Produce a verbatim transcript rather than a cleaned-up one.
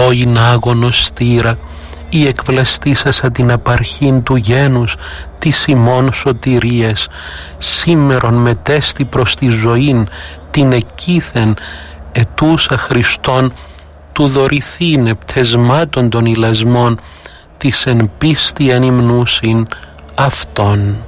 πρώην άγωνος στήρα, ή εκβλαστήσασα την απαρχήν του γένους της ημών σωτηρίας, σήμερον μετέστη προς τη ζωήν την εκείθεν ετούσα Χριστόν, του δωρηθήνε πτεσμάτων των ηλασμών της εν πίστη ανυμνούσιν αυτόν.